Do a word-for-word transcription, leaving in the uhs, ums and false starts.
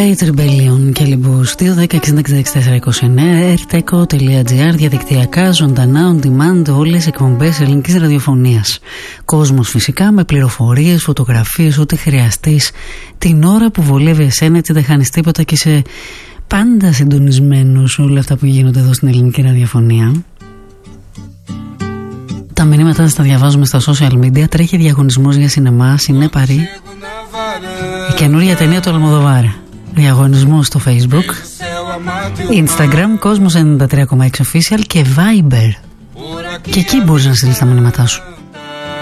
Riot Rebellion και Λιμπούς δύο δέκα εξήντα εξήντα τέσσερα είκοσι εννέα airteco τελεία gr, διαδικτυακά, ζωντανά, on demand, όλες οι εκπομπές ελληνικής ραδιοφωνίας. Κόσμος φυσικά με πληροφορίες, φωτογραφίες, ό,τι χρειαστείς την ώρα που βολεύει εσένα, έτσι δεν χάνεις τίποτα και είσαι πάντα συντονισμένος όλα αυτά που γίνονται εδώ στην ελληνική ραδιοφωνία. Τα μηνύματα σας τα διαβάζουμε στα social media. Τρέχει διαγωνισμός για σινεμά, Σινέπαρη, η καινούρια ταινία του Αλμοδοβάρα. Διαγωνισμός στο Facebook, Instagram, Κόσμος ενενήντα τρία κόμμα έξι Official και Viber. Και εκεί μπορείς να στείλεις τα μηνύματά σου.